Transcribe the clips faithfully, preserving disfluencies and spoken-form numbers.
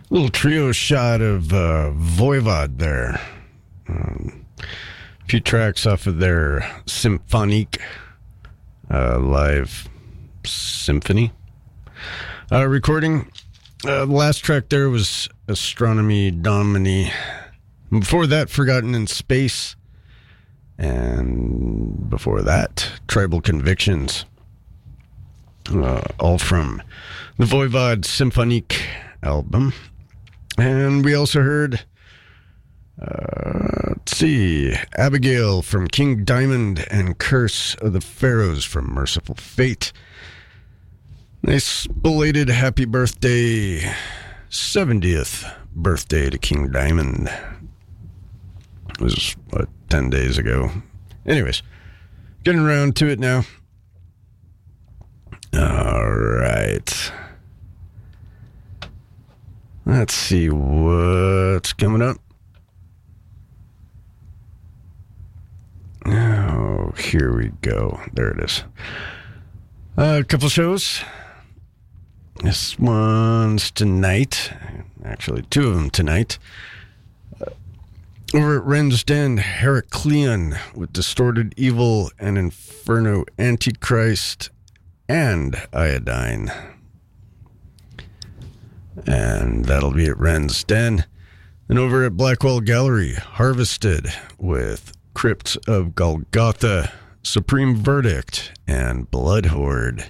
Little trio shot of uh, Voivod there. Um, a few tracks off of their Symphonique uh, live symphony uh, recording. Uh, the last track there was Astronomy Domini. Before that, Forgotten in Space. And before that, Tribal Convictions. Uh, all from the Voivod Symphonique album. And we also heard, uh, let's see, Abigail from King Diamond and Curse of the Pharaohs from Merciful Fate. Nice belated happy birthday, seventieth birthday to King Diamond. It was, what, ten days ago. Anyways, getting around to it now. All right. Let's see what's coming up. Oh, here we go. There it is. Uh, a couple shows. This one's tonight. Actually, two of them tonight. Uh, over at Ren's Den, Heracleon with Distorted Evil and Inferno Antichrist and Iodine. And that'll be at Ren's Den. And over at Blackwell Gallery, Harvested with Crypt of Golgotha, Supreme Verdict, and Blood Horde.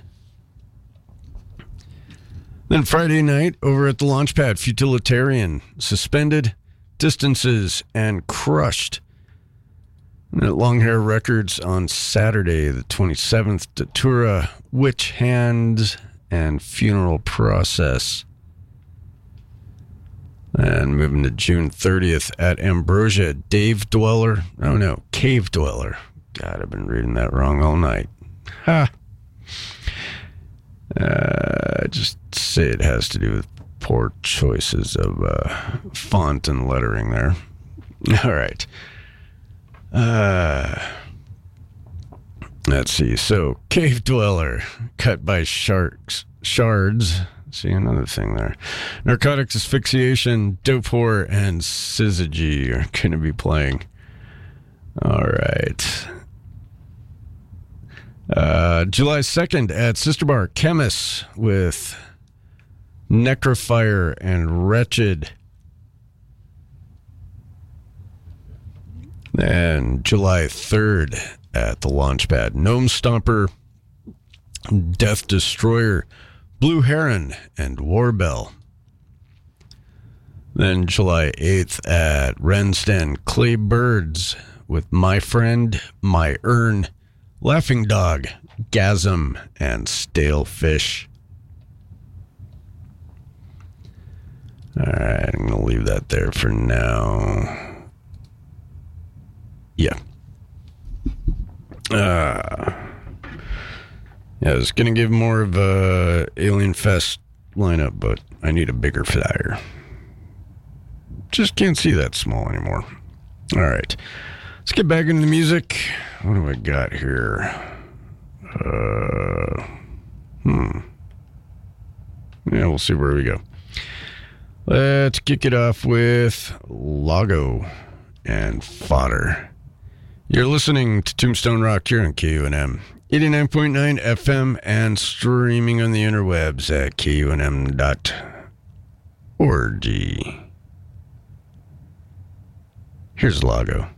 Then Friday night, over at the Launchpad, Futilitarian, Suspended, Distances, and Crushed. And at Longhair Records on Saturday, the twenty-seventh, Datura, Witch Hands, and Funeral Process. And moving to June thirtieth at Ambrosia, Dave Dweller. Oh no, Cave Dweller. God, I've been reading that wrong all night. Ha! Uh, just say it has to do with poor choices of uh, font and lettering there. All right. Uh, let's see. So, Cave Dweller, cut by sharks, shards. See, another thing there. Narcotics Asphyxiation, Dope Whore, and Syzygy are going to be playing. All right. Uh, July second at Sister Bar, Chemists with Necrofire and Wretched. And July third at the Launchpad, Gnome Stomper, Death Destroyer, Blue Heron, and Warbell. Then July eighth at Ren's Den, Clay Birds with My Friend, My Urn, Laughing Dog, Gasm, and Stale Fish. All right, I'm going to leave that there for now. Yeah. Uh, yeah, I was going to give more of a Alien Fest lineup, but I need a bigger flyer. Just can't see that small anymore. All right. Let's get back into the music. What do I got here? Uh, hmm. Yeah, we'll see where we go. Let's kick it off with Lago and Fodder. You're listening to Tombstone Rock here on K U N M eighty-nine point nine F M and streaming on the interwebs at K U N M dot org. Here's Lago.